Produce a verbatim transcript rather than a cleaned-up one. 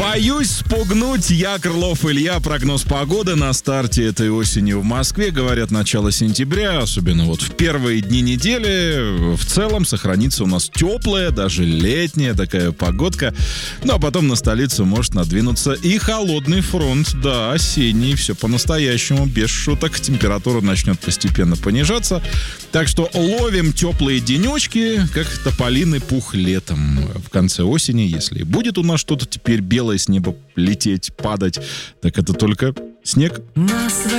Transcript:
Боюсь спугнуть. Я, Крылов Илья. Прогноз погоды на старте этой осени в Москве. Говорят, начало сентября, особенно вот в первые дни недели, в целом сохранится у нас теплая, даже летняя такая погодка. Ну, а потом на столицу может надвинуться и холодный фронт. Да, осенний, все по-настоящему, без шуток. Температура начнет постепенно понижаться. Так что ловим теплые денечки, как тополиный пух летом. В конце осени, если будет у нас что-то теперь белое с неба лететь, падать, так это только снег.